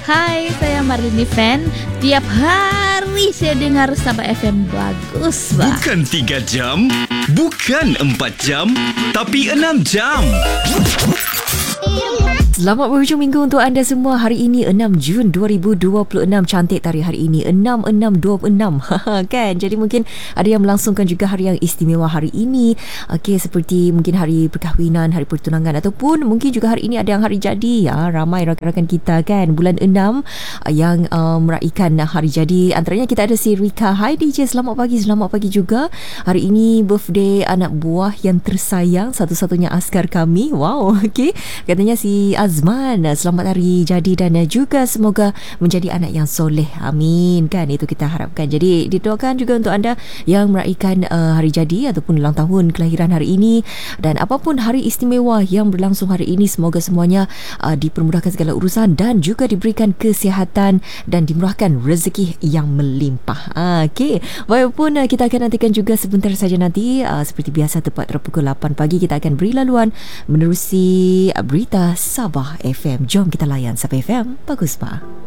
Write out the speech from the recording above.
Hai, saya Marlini Fan. Tiap hari saya dengar Sabah FM. Bagus, Bah. Bukan 3 jam, bukan 4 jam, tapi 6 jam. Selamat berhujung minggu untuk anda semua. Hari ini 6 Jun 2026. Cantik tarikh hari ini 6626. Kan? Jadi mungkin ada yang melangsungkan juga hari yang istimewa hari ini. Okey, seperti mungkin hari perkahwinan, hari pertunangan, ataupun mungkin juga hari ini ada yang hari jadi. Ramai rakan-rakan kita kan. Bulan 6 yang meraihkan hari jadi. Antaranya kita ada si Rika. Hai DJ, selamat pagi juga. Hari ini birthday anak buah yang tersayang, satu-satunya askar kami. Wow, okey. Katanya si Azman, selamat hari jadi dan juga semoga menjadi anak yang soleh. Amin. Kan, itu kita harapkan. Jadi didoakan juga untuk anda yang meraihkan hari jadi ataupun ulang tahun kelahiran hari ini, dan apapun hari istimewa yang berlangsung hari ini, semoga semuanya dipermudahkan segala urusan dan juga diberikan kesihatan dan dimurahkan rezeki yang melimpah. Okey. Walaupun kita akan nantikan juga sebentar saja nanti, seperti biasa tepat pukul 8 pagi kita akan beri laluan menerusi berita Sabah FM. Jom kita layan Sabah FM. Bagus, Pak.